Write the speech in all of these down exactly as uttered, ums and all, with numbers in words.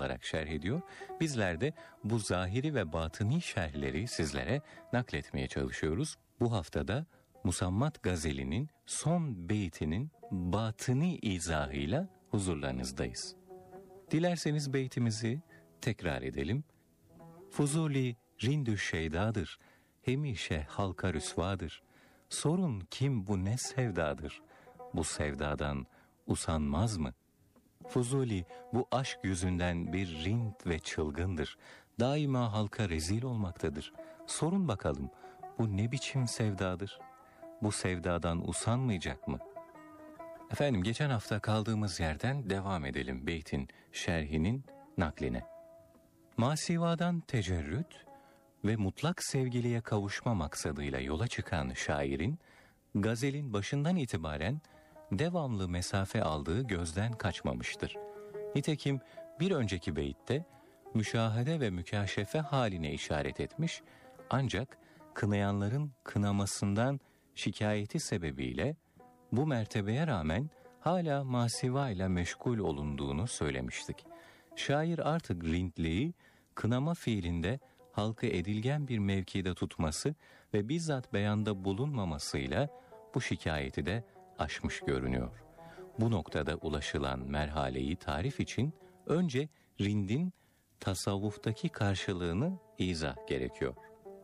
olarak şerh ediyor. Bizler de bu zahiri ve batıni şerhleri sizlere nakletmeye çalışıyoruz. Bu haftada Musammat Gazeli'nin son beytinin batıni izahıyla huzurlarınızdayız. Dilerseniz beytimizi tekrar edelim. Fuzuli rindü şeydadır, hemişe halka rüsvadır. Sorun kim bu ne sevdadır, bu sevdadan usanmaz mı? Fuzuli bu aşk yüzünden bir rind ve çılgındır. Daima halka rezil olmaktadır. Sorun bakalım bu ne biçim sevdadır? Bu sevdadan usanmayacak mı? Efendim geçen hafta kaldığımız yerden devam edelim beytin şerhinin nakline. Masivadan tecerrüt ve mutlak sevgiliye kavuşma maksadıyla yola çıkan şairin, gazelin başından itibaren devamlı mesafe aldığı gözden kaçmamıştır. Nitekim bir önceki beytte müşahede ve mükaşefe haline işaret etmiş, ancak kınayanların kınamasından şikayeti sebebiyle bu mertebeye rağmen hala masiva ile meşgul olunduğunu söylemiştik. Şair artık rintliği kınama fiilinde halkı edilgen bir mevkide tutması ve bizzat beyanda bulunmamasıyla bu şikayeti de aşmış görünüyor. Bu noktada ulaşılan merhaleyi tarif için önce rindin tasavvuftaki karşılığını izah gerekiyor.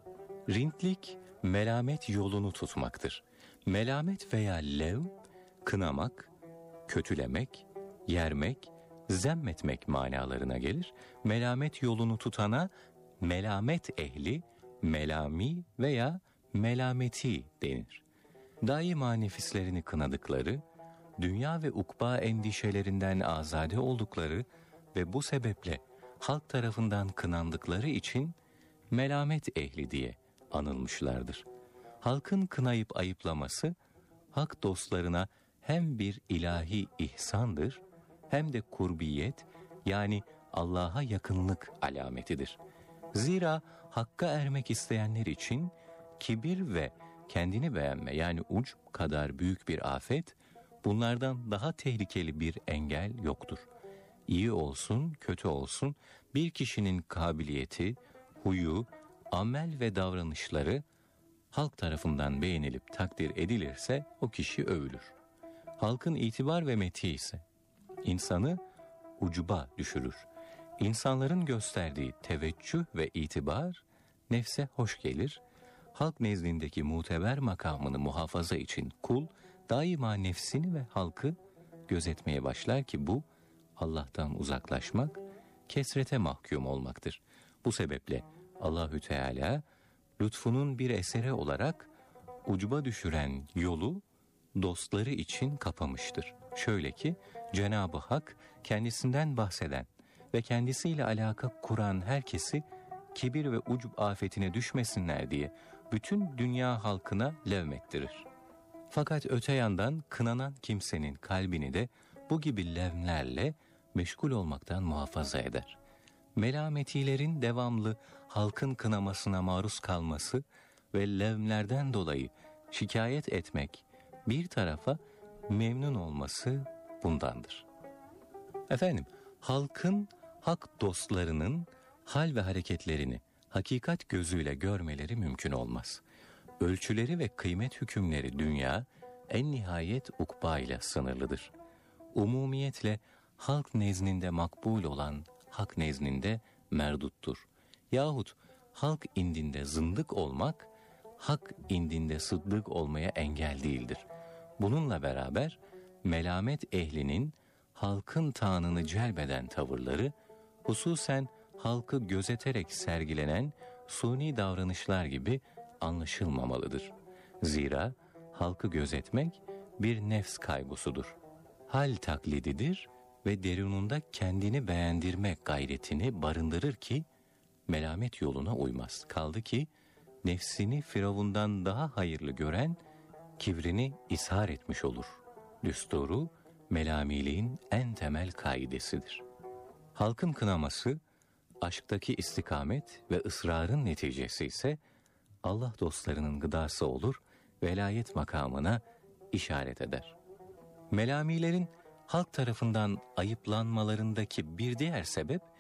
Rintlik, melamet yolunu tutmaktır. Melamet veya lev, kınamak, kötülemek, yermek, zemmetmek manalarına gelir. Melamet yolunu tutana melamet ehli, melami veya melameti denir. Daima nefislerini kınadıkları, dünya ve ukba endişelerinden azade oldukları ve bu sebeple halk tarafından kınandıkları için melamet ehli diye anılmışlardır. Halkın kınayıp ayıplaması, hak dostlarına hem bir ilahi ihsandır, hem de kurbiyet yani Allah'a yakınlık alametidir. Zira hakka ermek isteyenler için kibir ve kendini beğenme yani ucb kadar büyük bir afet, bunlardan daha tehlikeli bir engel yoktur. İyi olsun, kötü olsun, bir kişinin kabiliyeti, huyu, amel ve davranışları halk tarafından beğenilip takdir edilirse o kişi övülür. Halkın itibar ve metihi ise insanı ucuba düşürür. İnsanların gösterdiği teveccüh ve itibar nefse hoş gelir. Halk nezdindeki muteber makamını muhafaza için kul daima nefsini ve halkı gözetmeye başlar ki bu Allah'tan uzaklaşmak, kesrete mahkum olmaktır. Bu sebeple Allahü Teala lütfunun bir eseri olarak ucuba düşüren yolu dostları için kapamıştır. Şöyle ki Cenab-ı Hak kendisinden bahseden ve kendisiyle alaka kuran herkesi kibir ve ucub afetine düşmesinler diye bütün dünya halkına levmettirir. Fakat öte yandan kınanan kimsenin kalbini de bu gibi levmlerle meşgul olmaktan muhafaza eder. Melametilerin devamlı halkın kınamasına maruz kalması ve levmlerden dolayı şikayet etmek bir tarafa, memnun olması bundandır. Efendim, halkın hak dostlarının hal ve hareketlerini hakikat gözüyle görmeleri mümkün olmaz. Ölçüleri ve kıymet hükümleri dünya, en nihayet ukba ile sınırlıdır. Umumiyetle halk nezdinde makbul olan hak nezdinde merduttur. Yahut halk indinde zındık olmak, hak indinde sıddık olmaya engel değildir. Bununla beraber melamet ehlinin halkın taanını celbeden tavırları, hususen halkı gözeterek sergilenen suni davranışlar gibi anlaşılmamalıdır. Zira halkı gözetmek bir nefs kaygısudur. Hal taklididir ve derununda kendini beğendirme gayretini barındırır ki melamet yoluna uymaz. Kaldı ki nefsini Firavundan daha hayırlı gören kibrini ishar etmiş olur. Düsturu melamiliğin en temel kaidesidir. Halkın kınaması, aşktaki istikamet ve ısrarın neticesi ise Allah dostlarının gıdası olur, velayet makamına işaret eder. Melamilerin halk tarafından ayıplanmalarındaki bir diğer sebep,